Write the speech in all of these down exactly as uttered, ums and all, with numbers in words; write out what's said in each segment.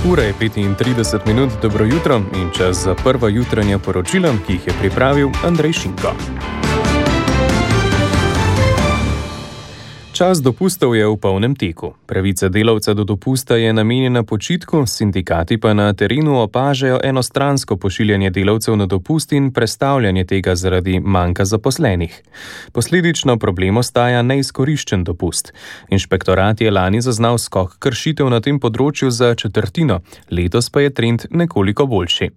Ura je petintrideset minut, dobro jutro in čas za prva jutranja poročila, ki jih je pripravil Andrej Šinko. Čas dopustov je v polnem teku. Pravica delavca do dopusta je namenjena počitku, sindikati pa na terenu opažajo enostransko pošiljanje delavcev na dopust in prestavljanje tega zaradi manjka zaposlenih. Posledično problem ostaja neizkoriščen dopust. Inšpektorat je lani zaznal skok kršitev na tem področju za četrtino, letos pa je trend nekoliko boljši.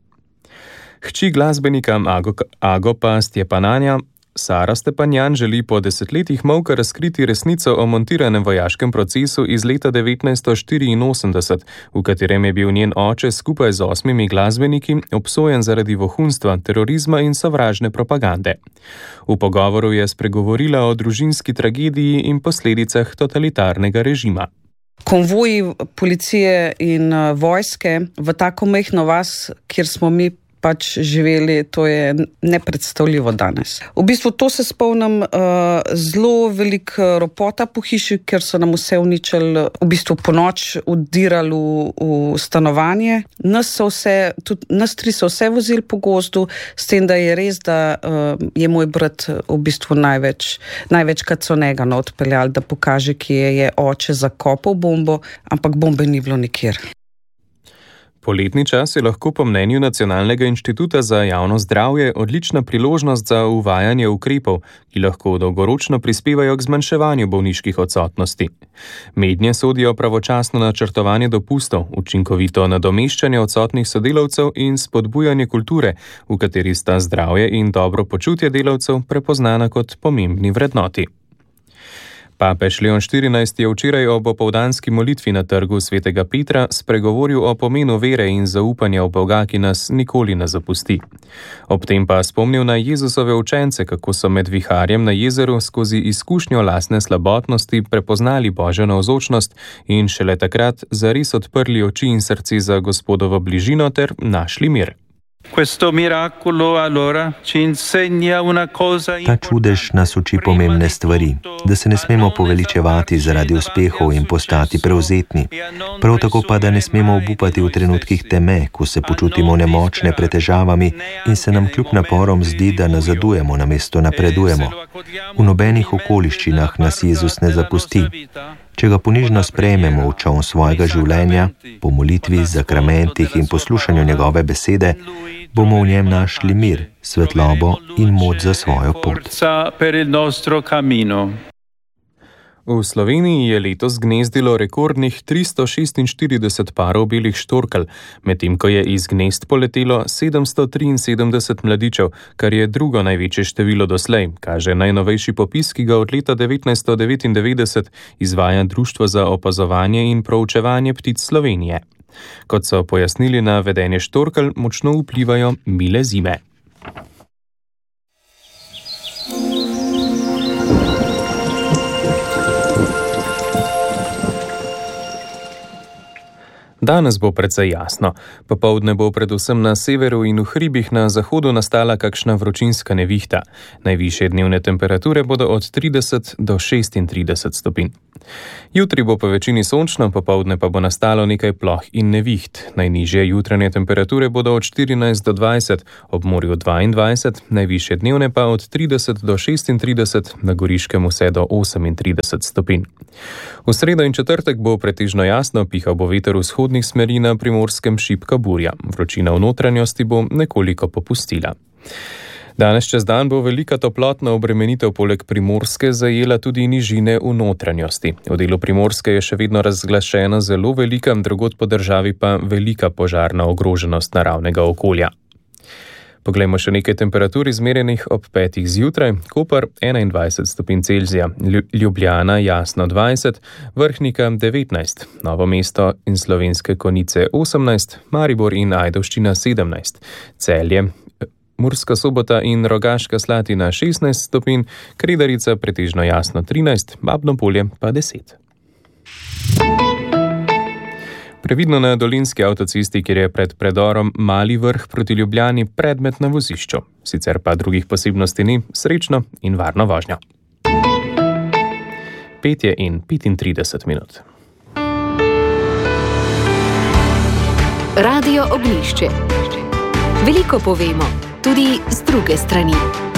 Hči glasbenika Ago, Agopa Stjepananja Sara Stepanjan želi po desetletjih molka razkriti resnico o montiranem vojaškem procesu iz leta devetnajststo štiriinosemdeset, v katerem je bil njen oče skupaj z osmimi glasbeniki obsojen zaradi vohunstva, terorizma in sovražne propagande. V pogovoru je spregovorila o družinski tragediji in posledicah totalitarnega režima. Konvoji policije in vojske v tako majhno vas, kjer smo mi pač živeli, to je nepredstavljivo danes. V bistvu to se spomnim uh, zelo velik ropota po hiši, ker so nam vse uničili, v bistvu po noč vdirali v, v stanovanje. Nas so vse, tudi nas tri so vse vozili po gozdu, s tem, da je res, da uh, je moj brat v bistvu največ, največkrat so njega no, odpeljali, da pokaže, kje je oče zakopal bombo, ampak bombe ni bilo nikjer. Poletni čas je lahko po mnenju Nacionalnega inštituta za javno zdravje odlična priložnost za uvajanje ukrepov, ki lahko dolgoročno prispevajo k zmanjševanju bolniških odsotnosti. Mednje sodijo pravočasno načrtovanje dopustov, učinkovito nadomeščanje odsotnih sodelavcev in spodbujanje kulture, v kateri sta zdravje in dobro počutje delavcev prepoznana kot pomembni vrednoti. Papež Leon štirinajsti je včeraj ob opoldanski molitvi na trgu svetega Petra spregovoril o pomenu vere in zaupanja v Boga, ki nas nikoli ne zapusti. Ob tem pa spomnil na Jezusove učence, kako so med viharjem na jezeru skozi izkušnjo lastne slabotnosti prepoznali Božjo navzočnost in šele takrat zares odprli oči in srce za Gospodovo bližino ter našli mir. Ta čudež nas uči pomembne stvari, da se ne smemo poveličevati zaradi uspehov in postati prevzetni. Prav tako pa, da ne smemo obupati v trenutkih teme, ko se počutimo nemočne pred težavami in se nam kljub naporom zdi, da nazadujemo, namesto napredujemo. V nobenih okoliščinah nas Jezus ne zapusti. Če ga ponižno sprejmemo v čoln svojega življenja, po molitvi, zakramentih in poslušanju njegove besede, bomo v njem našli mir, svetlobo in moč za svojo pot. V Sloveniji je letos gnezdilo rekordnih tristo šestinštirideset parov belih štorkelj, medtem ko je iz gnezd poletelo sedemsto triinsedemdeset mladičev, kar je drugo največje število doslej, kaže najnovejši popis, ki ga od leta devetnajststo devetindevetdeset izvaja Društvo za opazovanje in proučevanje ptic Slovenije. Kot so pojasnili, na vedenje štorkelj močno vplivajo mile zime. Danes bo precej jasno. Popoldne bo predvsem na severu in v hribih na zahodu nastala kakšna vročinska nevihta. Najvišje dnevne temperature bodo od trideset do šestintrideset stopinj. Jutri bo po večini sončno, popoldne pa bo nastalo nekaj ploh in neviht. Najnižje jutranje temperature bodo od štirinajst do dvajset, ob morju dvaindvajset, najvišje dnevne pa od trideset do šestintrideset, na Goriškem vse do osemintrideset stopinj. V sredo in četrtek bo pretežno jasno, pihal bo veter vzhodnih smeri, na Primorskem šibka burja. Vročina v notranjosti bo nekoliko popustila. Danes čez dan bo velika toplotna obremenitev poleg Primorske zajela tudi nižine v notranjosti. V delu Primorske je še vedno razglašena zelo velika, drugod po državi pa velika požarna ogroženost naravnega okolja. Poglejmo še nekaj temperatur izmerjenih ob petih zjutraj. Koper enaindvajset stopinj Celzija, Ljubljana jasno dvajset, Vrhnika devetnajst, Novo mesto in Slovenske Konjice osemnajst, Maribor in Ajdovščina sedemnajst, Celje, Murska Sobota in Rogaška Slatina šestnajst stopinj, Kredarica pretežno jasno trinajst, Babno Polje pa deset. Previdno na Dolenjski avtocesti, kjer je pred predorom Mali Vrh proti Ljubljani predmet na vozišču. Sicer pa drugih posebnosti ni, srečno in varno vožnjo. Petje in petintrideset minut. Radio Ognjišče. Veliko povemo, tudi z druge strani.